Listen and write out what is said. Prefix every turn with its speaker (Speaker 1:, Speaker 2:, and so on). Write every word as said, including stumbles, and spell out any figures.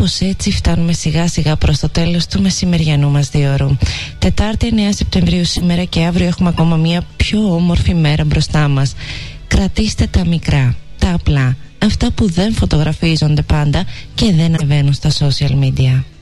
Speaker 1: κάπως έτσι φτάνουμε σιγά σιγά προς το τέλος του μεσημεριανού μας διώρου. Τετάρτη εννέα Σεπτεμβρίου σήμερα, και αύριο έχουμε ακόμα μια πιο όμορφη μέρα μπροστά μας. Κρατήστε τα μικρά, τα απλά, αυτά που δεν φωτογραφίζονται πάντα και δεν ανεβαίνουν στα social media.